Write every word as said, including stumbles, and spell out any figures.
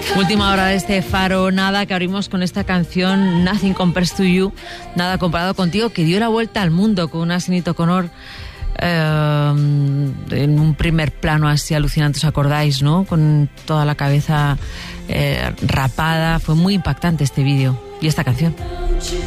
Última hora de este Faro Nada, que abrimos con esta canción Nothing Compares to You, nada comparado contigo, que dio la vuelta al mundo con una Sinéad O'Connor eh, en un primer plano así alucinante, ¿os acordáis, no? Con toda la cabeza eh, rapada. Fue muy impactante este vídeo y esta canción.